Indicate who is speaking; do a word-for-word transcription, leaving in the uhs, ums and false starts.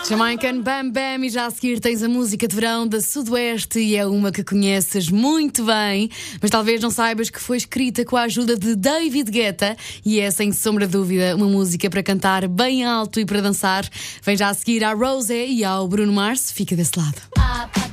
Speaker 1: Jamaican Bam Bam, e já a seguir tens a música de verão da Sudoeste, e é uma que conheces muito bem, mas talvez não saibas que foi escrita com a ajuda de David Guetta, e é sem sombra de dúvida uma música para cantar bem alto e para dançar. Vem já a seguir à Rosé e ao Bruno Mars. Fica desse lado.